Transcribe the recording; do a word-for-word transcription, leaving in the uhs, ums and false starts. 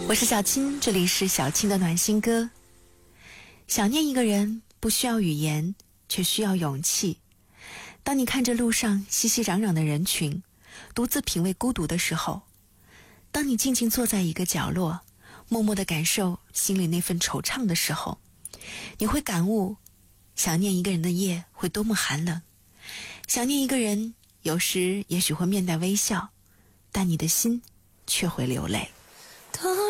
我是小青，这里是小青的暖心歌。想念一个人不需要语言，却需要勇气。当你看着路上熙熙攘攘的人群，独自品味孤独的时候，当你静静坐在一个角落，默默地感受心里那份惆怅的时候，你会感悟，想念一个人的夜会多么寒冷。想念一个人，有时也许会面带微笑，但你的心却会流泪。